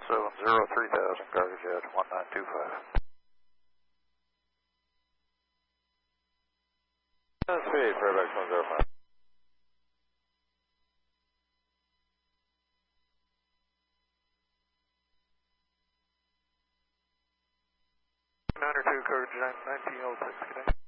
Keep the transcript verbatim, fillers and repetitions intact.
seven zero three thousand, Cargo Jet one nine two five. Three eight, Fairfax one zero five. nine oh two, Cargo Jet nineteen oh six, good day.